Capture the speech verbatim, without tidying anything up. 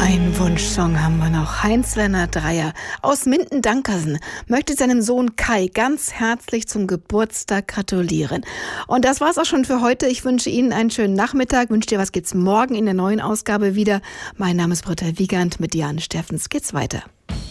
Ein Wunschsong haben wir noch. Heinz-Werner Dreier aus Minden-Dankersen möchte seinem Sohn Kai ganz herzlich zum Geburtstag gratulieren. Und das war's auch schon für heute. Ich wünsche Ihnen einen schönen Nachmittag. Wünsche dir was gibt's morgen in der neuen Ausgabe wieder. Mein Name ist Britta Wiegand. Mit Jan Steffens geht's weiter.